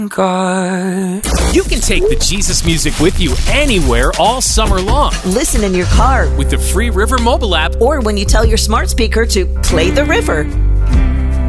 God. You can take the Jesus music with you anywhere all summer long. Listen in your car with the free River mobile app, or when you tell your smart speaker to play the river.